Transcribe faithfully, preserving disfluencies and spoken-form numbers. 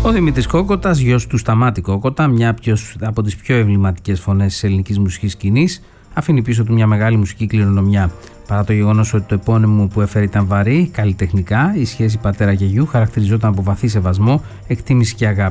Ο Δημήτρης Κόκοτας, γιος του Σταμάτη Κόκοτα, μια από τις πιο εμβληματικές φωνές της ελληνικής μουσικής σκηνής, αφήνει πίσω του μια μεγάλη μουσική κληρονομιά. Παρά το γεγονός ότι το επώνυμο που έφερε ήταν βαρύ, καλλιτεχνικά, η σχέση πατέρα και γιου χαρακτηριζόταν από βαθύ σεβασμό, εκτίμηση και αγάπη.